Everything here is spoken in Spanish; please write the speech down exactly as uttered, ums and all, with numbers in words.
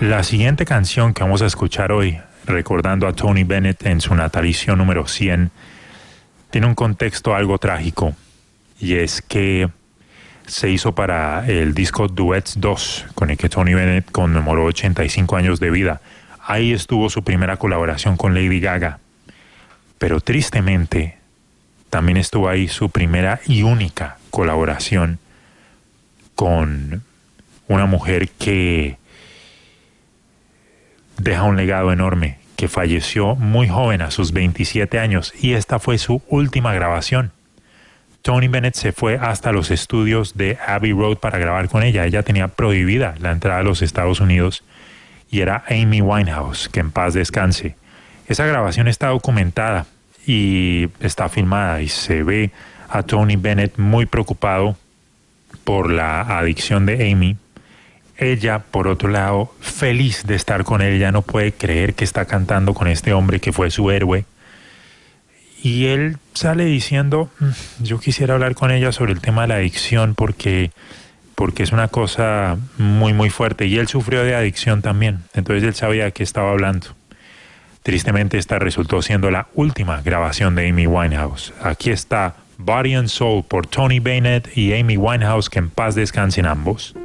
La siguiente canción que vamos a escuchar hoy, recordando a Tony Bennett en su natalicio número cien, tiene un contexto algo trágico, y es que se hizo para el disco Duets dos, con el que Tony Bennett conmemoró ochenta y cinco años de vida. Ahí estuvo su primera colaboración con Lady Gaga, pero tristemente también estuvo ahí su primera y única colaboración con una mujer que deja un legado enorme, que falleció muy joven a sus veintisiete años, y esta fue su última grabación. Tony Bennett se fue hasta los estudios de Abbey Road para grabar con ella. Ella tenía prohibida la entrada a los Estados Unidos y era Amy Winehouse, que en paz descanse. Esa grabación está documentada y está filmada, y se ve a Tony Bennett muy preocupado por la adicción de Amy. Ella, por otro lado, feliz de estar con él. Ella no puede creer que está cantando con este hombre que fue su héroe. Y él sale diciendo, yo quisiera hablar con ella sobre el tema de la adicción porque, porque es una cosa muy, muy fuerte. Y él sufrió de adicción también. Entonces él sabía de qué estaba hablando. Tristemente, esta resultó siendo la última grabación de Amy Winehouse. Aquí está Body and Soul por Tony Bennett y Amy Winehouse, que en paz descansen ambos.